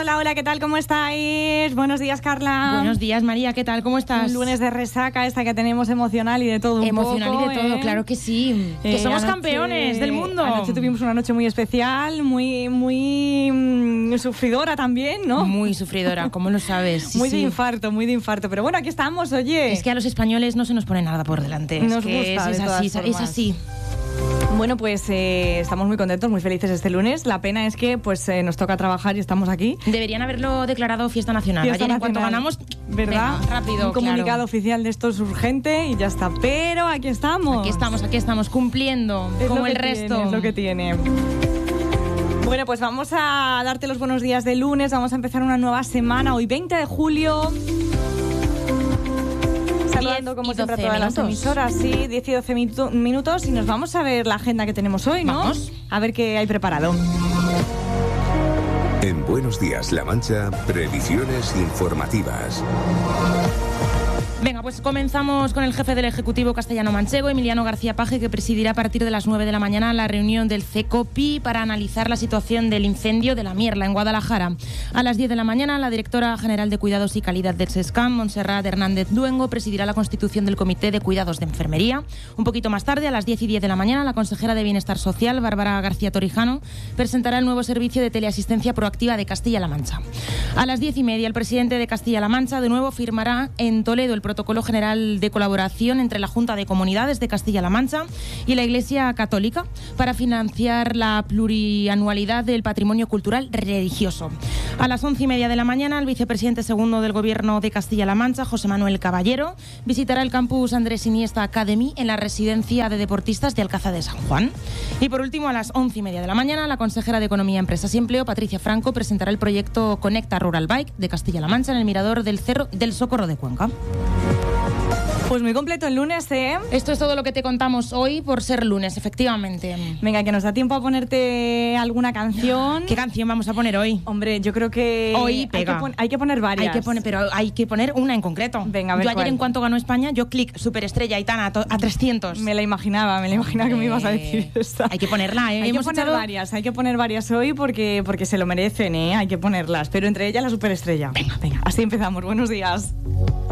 Hola, hola, ¿qué tal? ¿Cómo estáis? Buenos días, Carla. Buenos días, María, ¿qué tal? ¿Cómo estás? Un lunes de resaca esta que tenemos emocional y de todo un emocional poco, y de todo, claro que sí. Que somos campeones del mundo. Anoche tuvimos una noche muy especial, muy sufridora también, ¿no? Muy sufridora, ¿cómo lo sabes? Sí, muy de infarto. Pero bueno, aquí estamos, oye. Es que a los españoles no se nos pone nada por delante. Nos gusta, es así. Bueno, pues estamos muy contentos, muy felices este lunes. La pena es que pues nos toca trabajar y estamos aquí. Deberían haberlo declarado fiesta nacional. Fiesta Ayer nacional. En cuanto ganamos, ¿verdad? Venga, rápido, un comunicado oficial de esto es urgente y ya está. Pero aquí estamos. Aquí estamos, cumpliendo es como el resto. Es lo que tiene. Bueno, pues vamos a darte los buenos días de lunes. Vamos a empezar una nueva semana. Hoy 20 de julio. Saludando como siempre a todas las emisoras, sí, 10 y 12 minutos y nos vamos a ver la agenda que tenemos hoy, ¿no? Vamos. A ver qué hay preparado. En Buenos Días La Mancha, previsiones informativas. Venga, pues comenzamos con el jefe del Ejecutivo castellano-manchego, Emiliano García Paje, que presidirá a partir de las 9 de la mañana la reunión del CECOPI para analizar la situación del incendio de la Mierla en Guadalajara. A las 10 de la mañana, la directora general de Cuidados y Calidad del SESCAM, Montserrat Hernández Duengo, presidirá la constitución del Comité de Cuidados de Enfermería. Un poquito más tarde, a las 10 y 10 de la mañana, la consejera de Bienestar Social, Bárbara García Torijano, presentará el nuevo servicio de teleasistencia proactiva de Castilla-La Mancha. A las 10 y media, el presidente de Castilla-La Mancha, de nuevo, firmará en Toledo el Protocolo General de Colaboración entre la Junta de Comunidades de Castilla-La Mancha y la Iglesia Católica para financiar la plurianualidad del patrimonio cultural religioso. A las 11 y media de la mañana, el vicepresidente segundo del Gobierno de Castilla-La Mancha, José Manuel Caballero, visitará el campus Andrés Iniesta Academy en la residencia de deportistas de Alcázar de San Juan. Y por último, a las 11 y media de la mañana, la consejera de Economía, Empresas y Empleo, Patricia Franco, presentará el proyecto Conecta Rural Bike de Castilla-La Mancha en el mirador del Cerro del Socorro de Cuenca. Pues muy completo el lunes, ¿eh? Esto es todo lo que te contamos hoy por ser lunes, efectivamente. Venga, que nos da tiempo a ponerte alguna canción. ¿Qué canción vamos a poner hoy? Hombre, yo creo que hoy pega. Hay que poner varias. Pero hay que poner una en concreto. Venga, a ver. Yo ayer, en cuanto ganó España, yo clic, Superestrella, Aitana, a 300. Me la imaginaba que me ibas a decir esta. Hay que ponerla, ¿eh? Hay que poner varias hoy porque se lo merecen, ¿eh? Hay que ponerlas, pero entre ellas la Superestrella. Venga. Así empezamos. Buenos días.